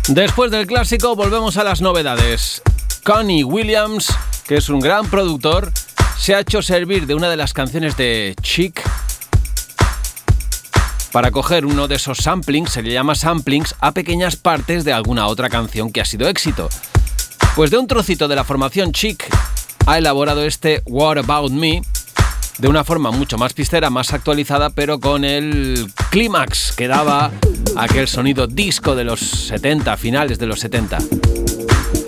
Después del clásico volvemos a las novedades. Connie Williams, que es un gran productor, se ha hecho servir de una de las canciones de Chic para coger uno de esos samplings, se le llama samplings, a pequeñas partes de alguna otra canción que ha sido éxito. Pues de un trocito de la formación Chic ha elaborado este What About Me de una forma mucho más pistera, más actualizada, pero con el clímax que daba aquel sonido disco de los 70, finales de los 70.